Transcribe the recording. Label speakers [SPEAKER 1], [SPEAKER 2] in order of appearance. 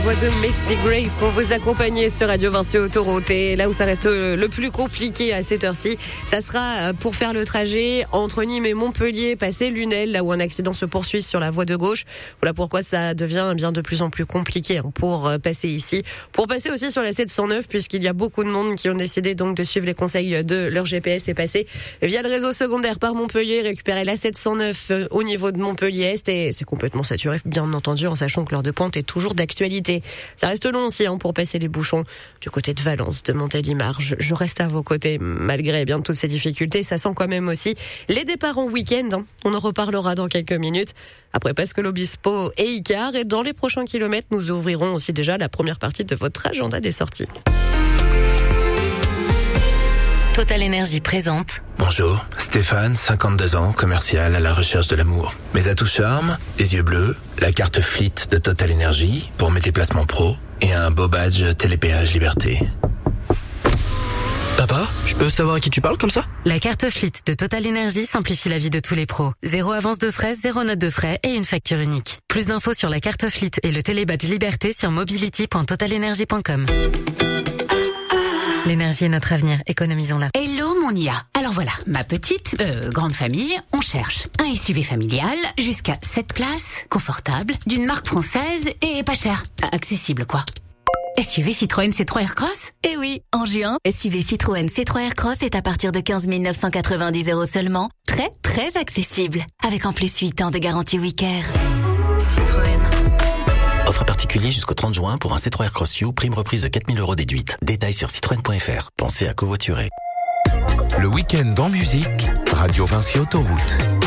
[SPEAKER 1] Voix de Macy Gray pour vous accompagner sur Radio Vinci Autoroute. Et là où ça reste le plus compliqué à cette heure-ci, ça sera pour faire le trajet entre Nîmes et Montpellier, passer Lunel, là où un accident se poursuit sur la voie de gauche. Voilà pourquoi ça devient bien de plus en plus compliqué pour passer ici. Pour passer aussi sur la 709, puisqu'il y a beaucoup de monde qui ont décidé donc de suivre les conseils de leur GPS et passer via le réseau secondaire par Montpellier, récupérer la 709 au niveau de Montpellier-Est. Et c'est complètement saturé, bien entendu, en sachant que l'heure de pointe est toujours d'actualité. Ça reste long aussi pour passer les bouchons du côté de Valence, de Montélimar. Je reste à vos côtés malgré bien toutes ces difficultés. Ça sent quand même aussi les départs en week-end. On en reparlera dans quelques minutes. Après Pascal Obispo et Icar. Et dans les prochains kilomètres, nous ouvrirons aussi déjà la première partie de votre agenda des sorties.
[SPEAKER 2] Total Énergie présente.
[SPEAKER 3] Bonjour, Stéphane, 52 ans, commercial à la recherche de l'amour. Mes atouts charme, les yeux bleus, la carte Fleet de Total Énergie pour mes déplacements pro et un beau badge Télépéage Liberté.
[SPEAKER 4] Papa, je peux savoir à qui tu parles comme ça?
[SPEAKER 2] La carte Fleet de Total Énergie simplifie la vie de tous les pros. 0 avance de frais, 0 note de frais et une facture unique. Plus d'infos sur la carte Fleet et le télébadge Liberté sur mobility.totalenergie.com. L'énergie est notre avenir, économisons-la.
[SPEAKER 5] Hello mon IA. Alors voilà, ma petite, grande famille, on cherche un SUV familial, jusqu'à 7 places, confortable, d'une marque française et pas cher. Accessible quoi. SUV Citroën C3 Aircross?
[SPEAKER 6] Eh oui, en juin, SUV Citroën C3 Aircross est à partir de 15 990 € seulement. Très, très accessible. Avec en plus 8 ans de garantie WeCare.
[SPEAKER 2] Citroën.
[SPEAKER 7] Offre particulier jusqu'au 30 juin pour un C3 Aircross U, prime reprise de 4 000 € déduite. Détails sur citroën.fr. Pensez à covoiturer.
[SPEAKER 8] Le week-end en musique, Radio Vinci Autoroute.